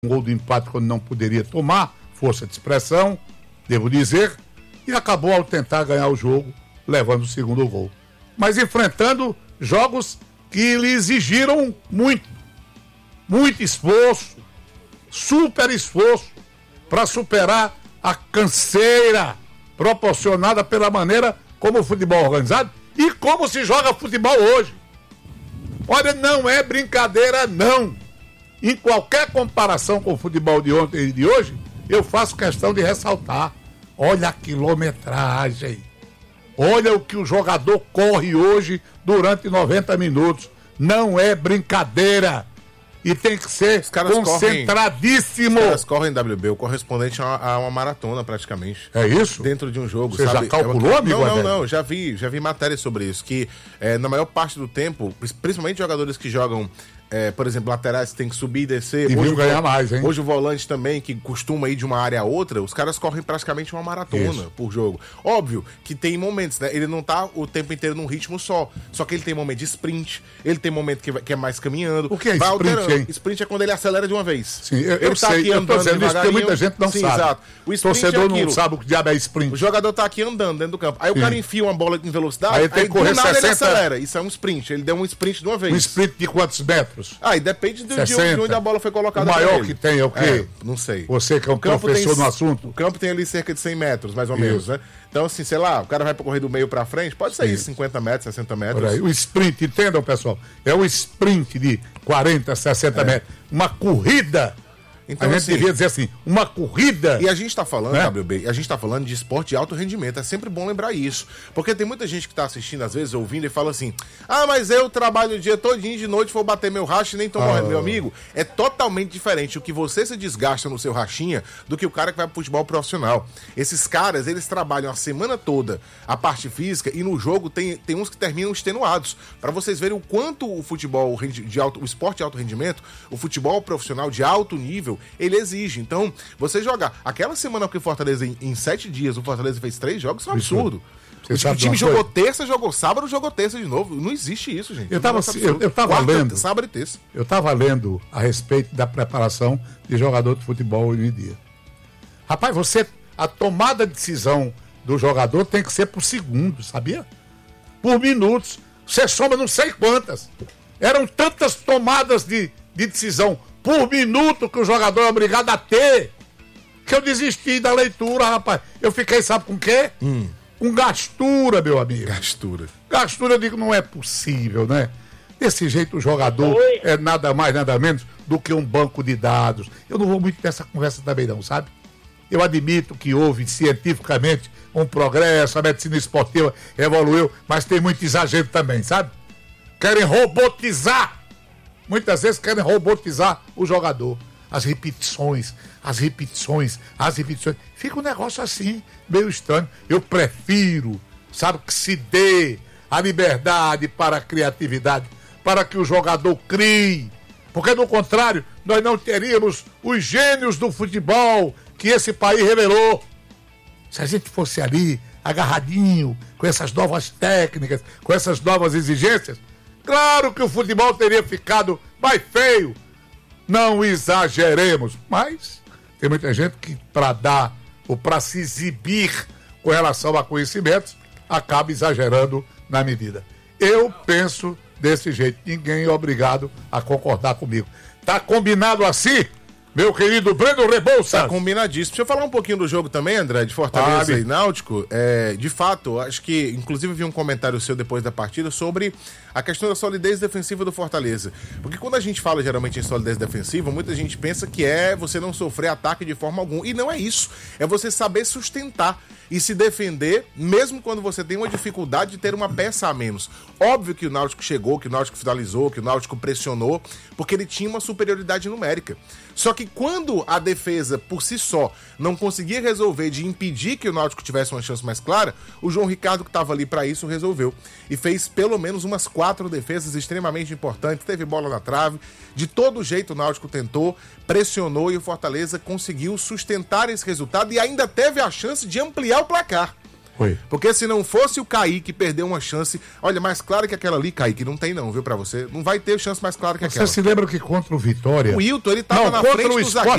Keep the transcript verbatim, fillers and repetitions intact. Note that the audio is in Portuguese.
um gol do empate quando não poderia tomar, força de expressão, devo dizer, e acabou ao tentar ganhar o jogo, levando o segundo gol. Mas enfrentando jogos que lhe exigiram muito, muito esforço, super esforço, para superar a canseira proporcionada pela maneira como o futebol é organizado e como se joga futebol hoje. Olha, não é brincadeira, não. Em qualquer comparação com o futebol de ontem e de hoje, eu faço questão de ressaltar. Olha a quilometragem. Olha o que o jogador corre hoje durante noventa minutos. Não é brincadeira. E tem que ser concentradíssimo. Correm, os caras correm W B, o correspondente a uma, a uma maratona praticamente. É isso? Dentro de um jogo. Você sabe? já calculou, é amigo? Não, não, não. Já vi, já vi matérias sobre isso. Que é, na maior parte do tempo, principalmente jogadores que jogam, é, por exemplo, laterais que tem que subir e descer. E hoje, ganhar o, mais, hein? Hoje o volante também, que costuma ir de uma área a outra, os caras correm praticamente uma maratona isso. por jogo. Óbvio que tem momentos, né? Ele não tá o tempo inteiro num ritmo só. Só que ele tem momento de sprint, ele tem momento que, que é mais caminhando. O que é vai sprint, alterando. hein? Sprint é quando ele acelera de uma vez. Sim, eu, ele eu tá sei, aqui eu tô dizendo isso porque muita gente não Sim, sabe. Exato. O torcedor é não sabe o que diabo é sprint. O jogador tá aqui andando dentro do campo. Aí Sim. o cara enfia uma bola em velocidade, aí, tem aí que correr do nada sessenta... ele acelera. Isso é um sprint, ele deu um sprint de uma vez. Um sprint de quantos metros? Aí ah, depende do de onde a bola foi colocada. O maior que tem é o quê? É, não sei. Você que é um professor tem, no assunto. O campo tem ali cerca de cem metros, mais ou isso. menos, né? Então, assim, sei lá, o cara vai pra correr do meio pra frente, pode ser isso, cinquenta metros, sessenta metros. Aí, o sprint, entendam, pessoal? É o sprint de quarenta, sessenta é. metros. Uma corrida. Então, a gente assim, devia dizer assim, uma corrida. E a gente tá falando, né? W B, a gente tá falando de esporte de alto rendimento. É sempre bom lembrar isso. Porque tem muita gente que tá assistindo, às vezes, ouvindo e fala assim: ah, mas eu trabalho o dia todinho, de noite vou bater meu racha e nem tô morrendo, ah. meu amigo. É totalmente diferente o que você se desgasta no seu rachinha do que o cara que vai pro futebol profissional. Esses caras, eles trabalham a semana toda a parte física e no jogo tem, tem uns que terminam extenuados. Pra vocês verem o quanto o futebol de alto, o esporte de alto rendimento, o futebol profissional de alto nível, ele exige. Então, você jogar aquela semana que o Fortaleza, em, em sete dias, o Fortaleza fez três jogos, isso é um absurdo. O, o time jogou coisa? terça, jogou sábado, jogou terça de novo. Não existe isso, gente. Eu tava, eu, eu tava Quarta, lendo. Sábado e terça. Eu tava lendo a respeito da preparação de jogador de futebol hoje em dia. Rapaz, você, a tomada de decisão do jogador tem que ser por segundo, sabia? Por minutos. Você soma não sei quantas. Eram tantas tomadas de, de decisão por minuto que o jogador é obrigado a ter, que eu desisti da leitura, rapaz. Eu fiquei, sabe com o quê? Hum. Com gastura, meu amigo. Gastura. Gastura, eu digo, não é possível, né? Desse jeito o jogador Oi. é nada mais, nada menos do que um banco de dados. Eu não vou muito nessa conversa também não, sabe? Eu admito que houve cientificamente um progresso, a medicina esportiva evoluiu, mas tem muito exagero também, sabe? Querem robotizar. Muitas vezes querem robotizar o jogador. As repetições, as repetições, as repetições. Fica um negócio assim, meio estranho. Eu prefiro, sabe, que se dê a liberdade para a criatividade, para que o jogador crie. Porque, do contrário, nós não teríamos os gênios do futebol que esse país revelou. Se a gente fosse ali, agarradinho, com essas novas técnicas, com essas novas exigências, claro que o futebol teria ficado mais feio. Não exageremos. Mas tem muita gente que, para dar ou para se exibir com relação a conhecimentos, acaba exagerando na medida. Eu penso desse jeito. Ninguém é obrigado a concordar comigo. Tá combinado assim? Meu querido Breno Rebouças. Tá combinadíssimo. Deixa eu falar um pouquinho do jogo também, André, de Fortaleza ah, e Náutico. É, de fato, acho que, inclusive, vi um comentário seu depois da partida sobre a questão da solidez defensiva do Fortaleza. Porque quando a gente fala geralmente em solidez defensiva, muita gente pensa que é você não sofrer ataque de forma alguma. E não é isso. É você saber sustentar e se defender, mesmo quando você tem uma dificuldade de ter uma peça a menos. Óbvio que o Náutico chegou, que o Náutico finalizou, que o Náutico pressionou, porque ele tinha uma superioridade numérica. Só que quando a defesa, por si só, não conseguia resolver de impedir que o Náutico tivesse uma chance mais clara, o João Ricardo, que estava ali para isso, resolveu. E fez pelo menos umas quatro defesas extremamente importantes. Teve bola na trave. De todo jeito o Náutico tentou, pressionou e o Fortaleza conseguiu sustentar esse resultado e ainda teve a chance de ampliar o placar. Foi. Porque se não fosse o Kaique perder uma chance, olha, mais clara que aquela ali, Kaique, não tem não, viu, pra você. Não vai ter chance mais clara que você aquela. Você se lembra que contra o Vitória... O Wilton, ele tava não, na frente do zagueiro.